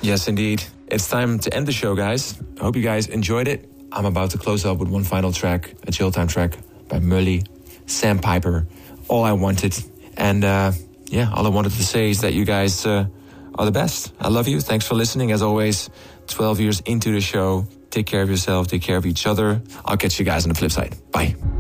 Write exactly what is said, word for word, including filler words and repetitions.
Yes, indeed. It's time to end the show, guys. I hope you guys enjoyed it. I'm about to close up with one final track, a chill time track by Mully, Sandpiper, All I Wanted. And uh, yeah, all I wanted to say is that you guys uh, are the best. I love you. Thanks for listening. As always, twelve years into the show. Take care of yourself. Take care of each other. I'll catch you guys on the flip side. Bye.